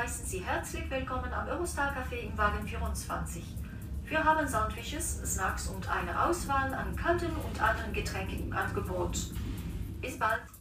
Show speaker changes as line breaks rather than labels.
heißen Sie herzlich willkommen am Eurostar Café im Wagen 24. Wir haben Sandwiches, Snacks und eine Auswahl an kalten und anderen Getränken im Angebot. Bis bald!